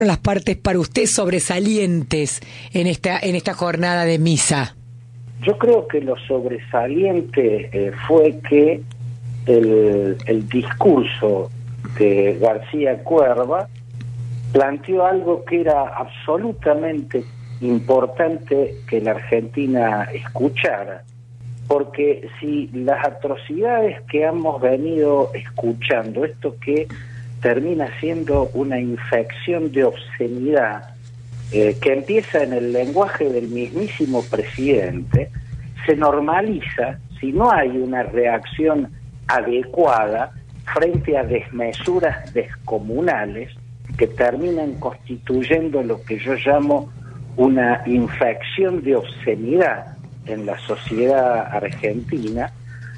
las partes para usted sobresalientes en esta jornada de misa? Yo creo que lo sobresaliente fue que el discurso de García Cuerva planteó algo que era absolutamente importante que la Argentina escuchara, porque si las atrocidades que hemos venido escuchando, esto que termina siendo una infección de obscenidad, que empieza en el lenguaje del mismísimo presidente, se normaliza si no hay una reacción adecuada frente a desmesuras descomunales que terminan constituyendo lo que yo llamo una infección de obscenidad en la sociedad argentina.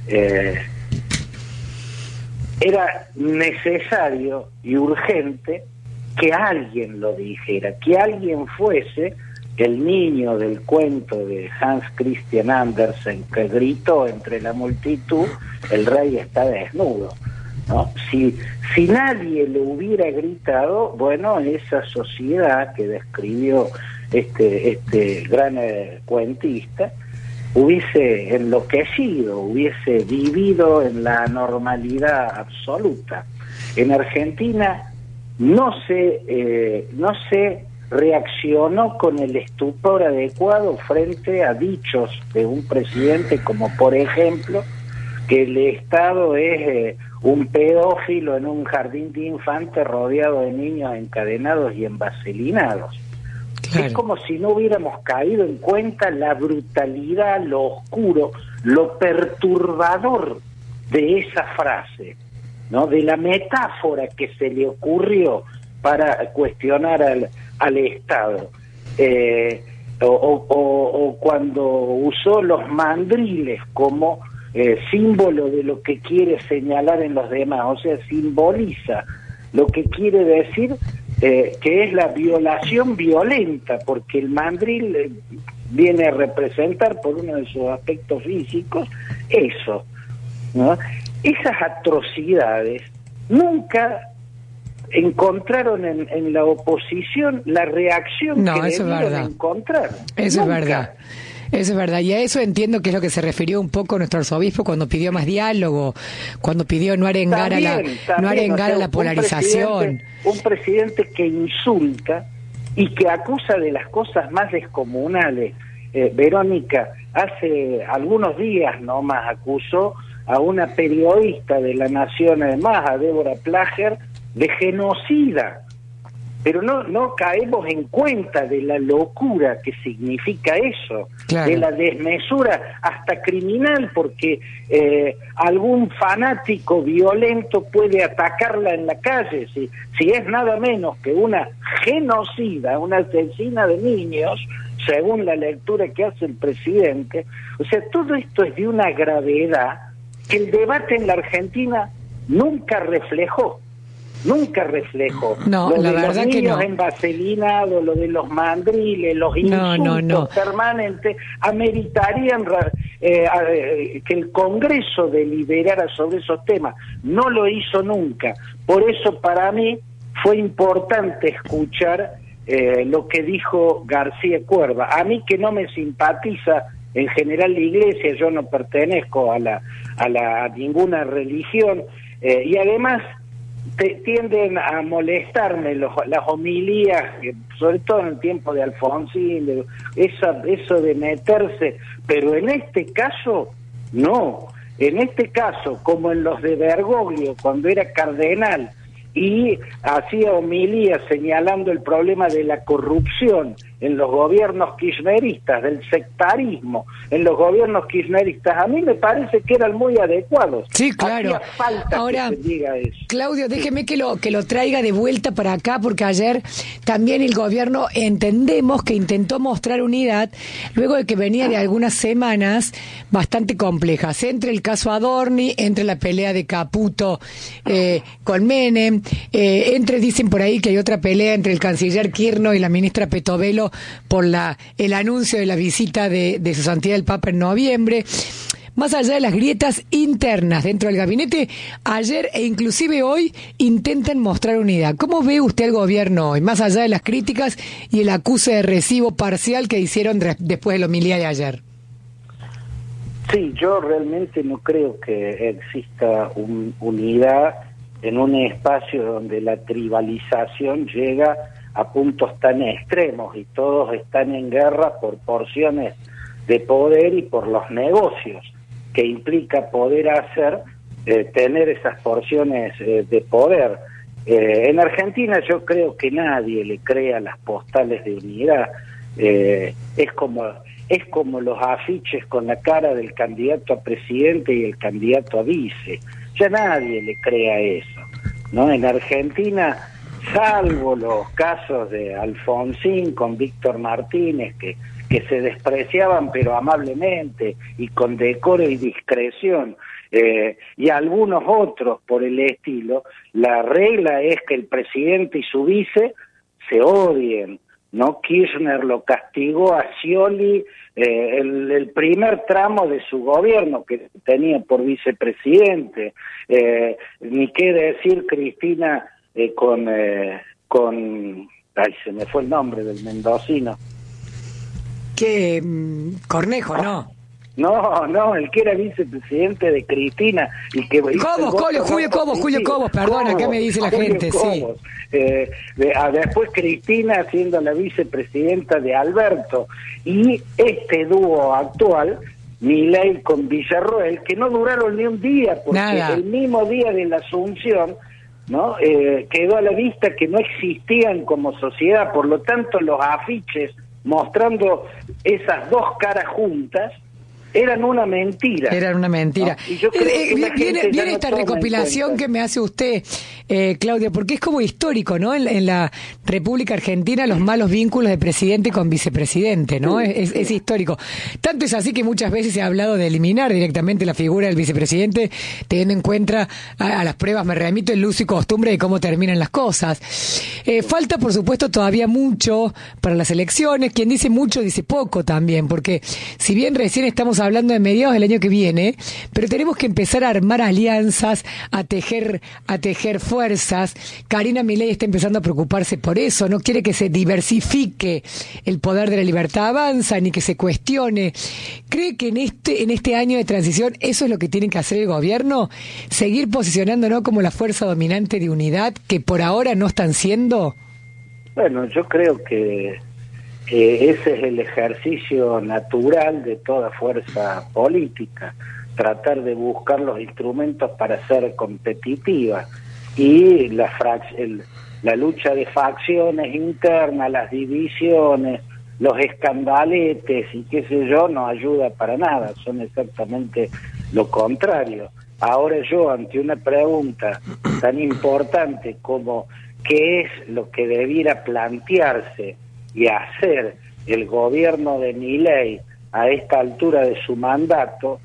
Era necesario y urgente que alguien lo dijera, que alguien fuese el niño del cuento de Hans Christian Andersen que gritó entre la multitud: el rey está desnudo, ¿no? Si nadie le hubiera gritado, bueno, esa sociedad que describió este gran cuentista hubiese enloquecido, hubiese vivido en la normalidad absoluta. En Argentina no se reaccionó con el estupor adecuado frente a dichos de un presidente, como por ejemplo que el Estado es un pedófilo en un jardín de infantes rodeado de niños encadenados y envaselinados. Claro. Es como si no hubiéramos caído en cuenta la brutalidad, lo oscuro, lo perturbador de esa frase, ¿no? De la metáfora que se le ocurrió para cuestionar al Estado. O cuando usó los mandriles como símbolo de lo que quiere señalar en los demás, o sea, simboliza lo que quiere decir, que es la violación violenta, porque el mandril viene a representar por uno de sus aspectos físicos eso, ¿no? Esas atrocidades nunca encontraron en la oposición la reacción que debieron encontrar. Eso es verdad. Eso es verdad, y a eso entiendo que es lo que se refirió un poco nuestro arzobispo cuando pidió más diálogo, cuando pidió no arengar a la polarización. Un presidente que insulta y que acusa de las cosas más descomunales. Verónica, hace algunos días nomás acusó a una periodista de La Nación, además, a Débora Plager, de genocida. Pero no caemos en cuenta de la locura que significa eso, claro, de la desmesura hasta criminal, porque algún fanático violento puede atacarla en la calle, si es nada menos que una genocida, una asesina de niños, según la lectura que hace el presidente. O sea, todo esto es de una gravedad que el debate en la Argentina nunca reflejó. No, lo la de verdad los niños que no. Envaselinados, lo de los mandriles, los insultos permanentes, ameritarían que el Congreso deliberara sobre esos temas. No lo hizo nunca. Por eso para mí fue importante escuchar lo que dijo García Cuerva. A mí, que no me simpatiza en general la Iglesia, yo no pertenezco a ninguna religión, y además tienden a molestarme las homilías, sobre todo en el tiempo de Alfonsín, eso de meterse, pero en este caso no. En este caso, como en los de Bergoglio cuando era cardenal y hacía homilías señalando el problema de la corrupción en los gobiernos kirchneristas, del sectarismo en los gobiernos kirchneristas, a mí me parece que eran muy adecuados. Sí, claro. Hacía falta ahora, que se diga eso. Claudio, déjeme que lo traiga de vuelta para acá, porque ayer también el gobierno entendemos que intentó mostrar unidad luego de que venía de algunas semanas bastante complejas, entre el caso Adorni, entre la pelea de Caputo con Menem, dicen por ahí que hay otra pelea entre el canciller Kirchner y la ministra Petovelo por el anuncio de la visita de su santidad el Papa en noviembre. más allá de las grietas internas dentro del gabinete, ayer e inclusive hoy intentan mostrar unidad. ¿Cómo ve usted al gobierno hoy, más allá de las críticas y el acuse de recibo parcial que hicieron después de la homilía de ayer? Sí, yo realmente no creo que exista unidad en un espacio donde la tribalización llega a puntos tan extremos y todos están en guerra por porciones de poder y por los negocios que implica poder hacer, tener esas porciones de poder. En Argentina yo creo que nadie le crea las postales de unidad. Es como los afiches con la cara del candidato a presidente y el candidato a vice. Ya nadie le crea eso, ¿no? En Argentina, salvo los casos de Alfonsín con Víctor Martínez, que se despreciaban pero amablemente y con decoro y discreción, y algunos otros por el estilo, la regla es que el presidente y su vice se odien, ¿no? Kirchner lo castigó a Scioli el primer tramo de su gobierno que tenía por vicepresidente, ni qué decir Cristina con ay, se me fue el nombre del mendocino. Que Cornejo, ¿no? No, el que era vicepresidente de Cristina y que Julio Cobos, perdón, acá me dice la gente, Cobos. Sí. Después Cristina siendo la vicepresidenta de Alberto, y este dúo actual, Milei con Villarroel, que no duraron ni un día, porque el mismo día de la asunción, ¿no? Quedó a la vista que no existían como sociedad, por lo tanto los afiches mostrando esas dos caras juntas eran una mentira. Eran una mentira. ¿No? Y yo creo que viene esta recopilación que me hace usted, Claudia, porque es como histórico, ¿no? En la República Argentina, los malos vínculos de presidente con vicepresidente, ¿no? Sí, es histórico. Tanto es así que muchas veces se ha hablado de eliminar directamente la figura del vicepresidente, teniendo en cuenta a las pruebas, me remito, el uso y costumbre de cómo terminan las cosas. Falta, por supuesto, todavía mucho para las elecciones. Quien dice mucho, dice poco también, porque si bien recién estamos hablando de mediados del año que viene, pero tenemos que empezar a armar alianzas, a tejer fuerzas. Karina Milei está empezando a preocuparse por eso, no quiere que se diversifique el poder de la Libertad Avanza, ni que se cuestione. ¿Cree que en este año de transición eso es lo que tiene que hacer el gobierno? ¿Seguir posicionándonos como la fuerza dominante de unidad que por ahora no están siendo? Bueno, yo creo que ese es el ejercicio natural de toda fuerza política, tratar de buscar los instrumentos para ser competitiva, y la lucha de facciones internas, las divisiones, los escandaletes y qué sé yo, no ayuda para nada, son exactamente lo contrario. Ahora yo, ante una pregunta tan importante como qué es lo que debiera plantearse y hacer el gobierno de Milei a esta altura de su mandato,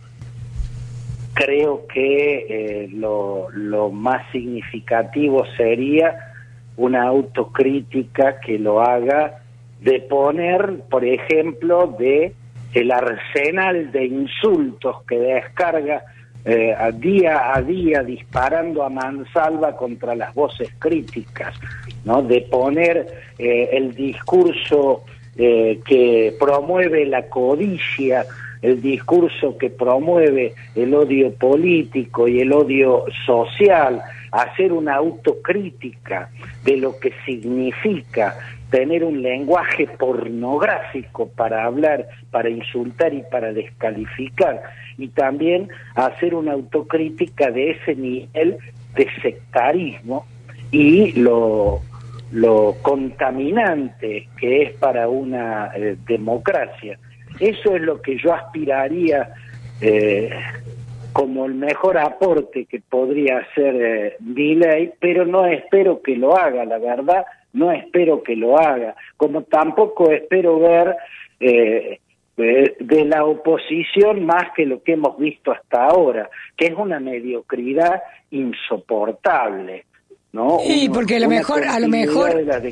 creo que lo más significativo sería una autocrítica que lo haga de poner, por ejemplo, de el arsenal de insultos que descarga día a día, disparando a mansalva contra las voces críticas, ¿no? De poner el discurso que promueve la codicia, el discurso que promueve el odio político y el odio social, hacer una autocrítica de lo que significa tener un lenguaje pornográfico para hablar, para insultar y para descalificar, y también hacer una autocrítica de ese nivel de sectarismo y lo contaminante que es para una democracia. Eso es lo que yo aspiraría como el mejor aporte que podría hacer Milei, pero no espero que lo haga, la verdad, no espero que lo haga, como tampoco espero ver de la oposición más que lo que hemos visto hasta ahora, que es una mediocridad insoportable, ¿no? Sí, porque a lo mejor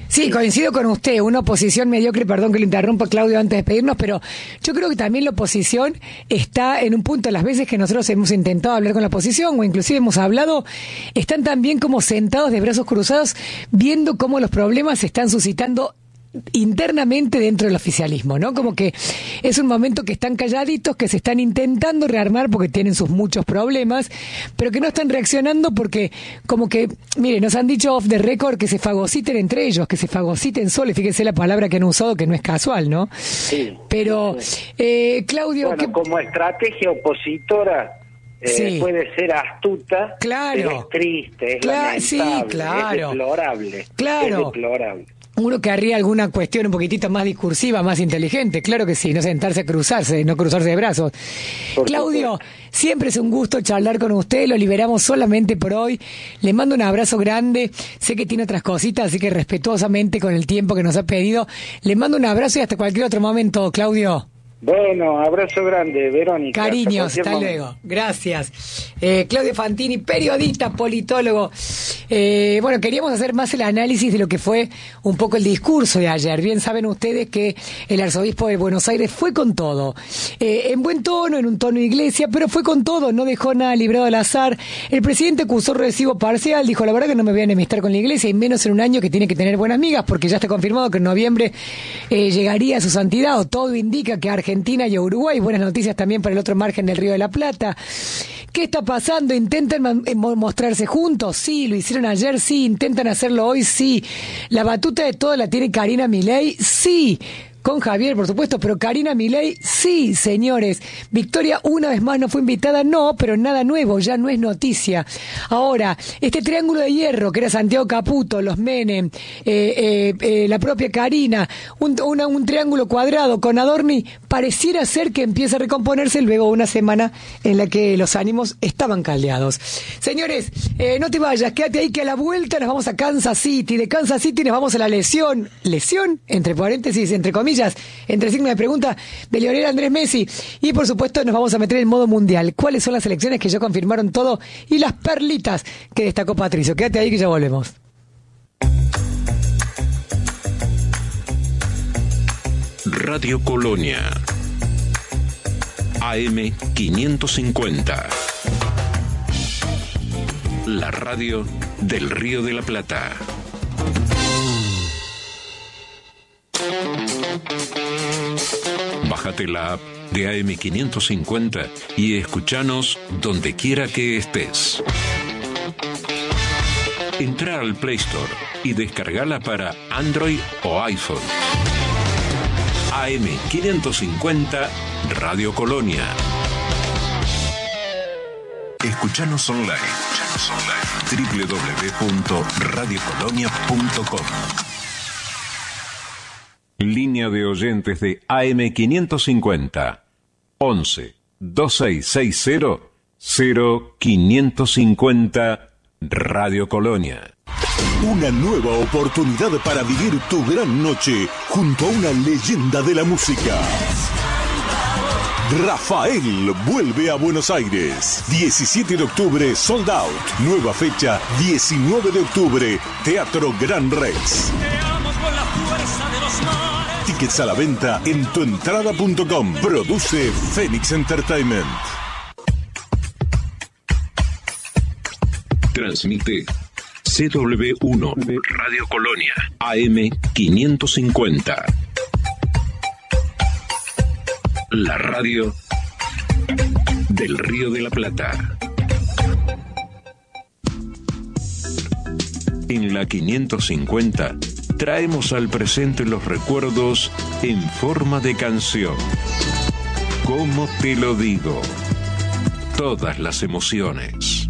Sí, coincido con usted, una oposición mediocre, perdón que lo interrumpa Claudio antes de despedirnos, pero yo creo que también la oposición está en un punto, las veces que nosotros hemos intentado hablar con la oposición o inclusive hemos hablado, están también como sentados de brazos cruzados viendo cómo los problemas se están suscitando internamente dentro del oficialismo, ¿no? Como que es un momento que están calladitos, que se están intentando rearmar porque tienen sus muchos problemas, pero que no están reaccionando porque como que, mire, nos han dicho off the record que se fagociten entre ellos, que se fagociten solos, fíjense la palabra que han usado que no es casual, ¿no? Sí. Pero, Claudio... Bueno, como estrategia opositora... Sí. Puede ser astuta, claro, pero es triste, es lamentable, sí, claro, es deplorable, claro. Es deplorable. Uno que haría alguna cuestión un poquitito más discursiva, más inteligente, claro que sí, no sentarse a cruzarse, no cruzarse de brazos. Claudio, siempre es un gusto charlar con usted, lo liberamos solamente por hoy, le mando un abrazo grande, sé que tiene otras cositas, así que respetuosamente con el tiempo que nos ha pedido, le mando un abrazo y hasta cualquier otro momento, Claudio. Bueno, abrazo grande, Verónica. Cariños, hasta luego. Gracias. Claudio Fantini, periodista, politólogo. Bueno, queríamos hacer más el análisis de lo que fue un poco el discurso de ayer. Bien saben ustedes que el arzobispo de Buenos Aires fue con todo. En buen tono, en un tono iglesia, pero fue con todo, no dejó nada librado al azar. El presidente acusó recibo parcial, dijo, la verdad que no me voy a enemistar con la iglesia, y menos en un año que tiene que tener buenas migas, porque ya está confirmado que en noviembre llegaría a su santidad, o todo indica que Argentina y Uruguay, buenas noticias también para el otro margen del Río de la Plata. ¿Qué está pasando? ¿Intentan mostrarse juntos? Sí. ¿Lo hicieron ayer? Sí. ¿Intentan hacerlo hoy? Sí. ¿La batuta de todo la tiene Karina Milei? Sí. Con Javier, por supuesto, pero Karina Milei, sí, señores. Victoria, una vez más, no fue invitada, no, pero nada nuevo, ya no es noticia. Ahora, este triángulo de hierro, que era Santiago Caputo, los Menem, la propia Karina, un triángulo cuadrado con Adorni, pareciera ser que empieza a recomponerse luego de una semana en la que los ánimos estaban caldeados. Señores, no te vayas, quédate ahí que a la vuelta nos vamos a Kansas City. De Kansas City nos vamos a la lesión, entre paréntesis, entre comillas, entre signos de pregunta, de Lionel Andrés Messi. Y por supuesto nos vamos a meter en modo mundial. ¿Cuáles son las selecciones que ya confirmaron todo? Y las perlitas que destacó Patricio. Quédate ahí que ya volvemos. Radio Colonia AM 550. La radio del Río de la Plata. Bájate la app de AM550 y escuchanos donde quiera que estés. Entra al Play Store y descargala para Android o iPhone. AM550 Radio Colonia. Escuchanos online. www.radiocolonia.com. Línea de oyentes de AM550 11 2660 0550 Radio Colonia. Una nueva oportunidad para vivir tu gran noche junto a una leyenda de la música. Rafael vuelve a Buenos Aires. 17 de octubre, sold out. Nueva fecha, 19 de octubre, Teatro Gran Rex. Tickets a la venta en tuentrada.com. Produce Phoenix Entertainment. Transmite CW1 Radio Colonia AM550. La radio del Río de la Plata. En la 550 traemos al presente los recuerdos en forma de canción. ¿Cómo te lo digo? Todas las emociones.